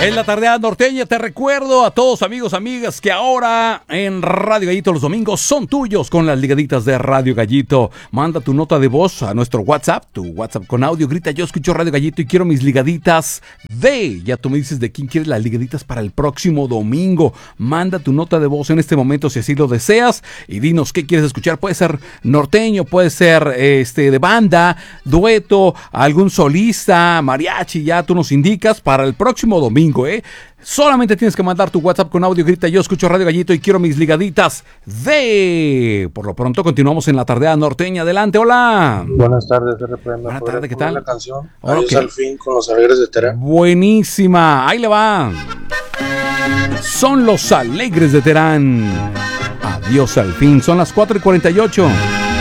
En la tardeada norteña te recuerdo a todos amigos, amigas, que ahora en Radio Gallito los domingos son tuyos con las ligaditas de Radio Gallito. Manda tu nota de voz a nuestro WhatsApp, tu WhatsApp con audio, grita yo escucho Radio Gallito y quiero mis ligaditas de... Ya tú me dices de quién quieres las ligaditas para el próximo domingo. Manda tu nota de voz en este momento si así lo deseas y dinos qué quieres escuchar. Puede ser norteño, puede ser de banda, dueto, algún solista, mariachi, ya tú nos indicas para el próximo domingo. Solamente tienes que mandar tu WhatsApp con audio, grita yo escucho Radio Gallito y quiero mis ligaditas de... Por lo pronto continuamos en la tardeada norteña. Adelante, hola. Buenas tardes, RPM. Buenas tardes, ¿qué tal? La canción Adiós okay. Al fin con los Alegres de Terán. Buenísima, ahí le va. Son los Alegres de Terán. Adiós al fin, son las 4:48.